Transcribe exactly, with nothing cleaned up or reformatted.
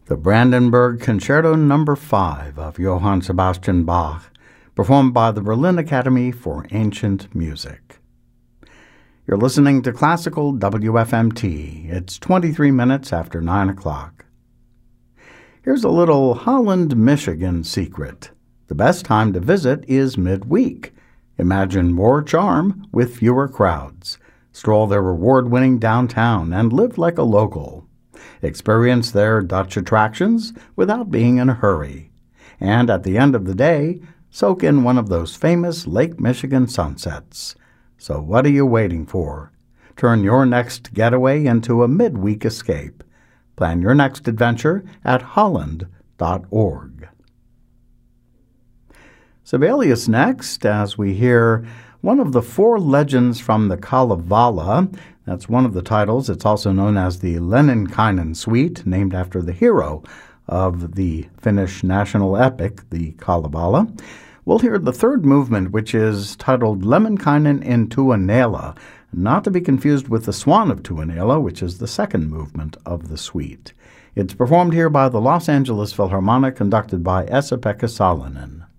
The Brandenburg Concerto Number five of Johann Sebastian Bach, performed by the Berlin Academy for Ancient Music. You're listening to Classical W F M T. It's twenty-three minutes after nine o'clock. Here's a little Holland, Michigan secret. The best time to visit is midweek. Imagine more charm with fewer crowds. Stroll their award-winning downtown and live like a local. Experience their Dutch attractions without being in a hurry. And at the end of the day, soak in one of those famous Lake Michigan sunsets. So what are you waiting for? Turn your next getaway into a midweek escape. Plan your next adventure at holland dot org. Sibelius next, as we hear one of the four legends from the Kalevala. That's one of the titles. It's also known as the Lemminkainen Suite, named after the hero of the Finnish national epic, the Kalevala. We'll hear the third movement, which is titled Lemminkainen in Tuonela, not to be confused with the Swan of Tuonela, which is the second movement of the suite. It's performed here by the Los Angeles Philharmonic, conducted by Esa-Pekka Salonen.